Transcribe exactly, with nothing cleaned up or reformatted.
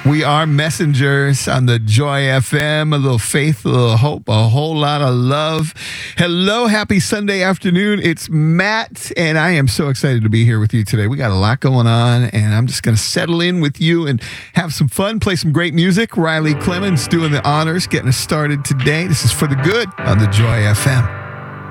We are messengers on the Joy F M. A little faith, a little hope, a whole lot of love. Hello, happy Sunday afternoon. It's Matt, and I am so excited to be here with you today. We got a lot going on, and I'm just going to settle in with you and have some fun, play some great music. Riley Clemens doing the honors, getting us started today. This is For the Good on the Joy F M.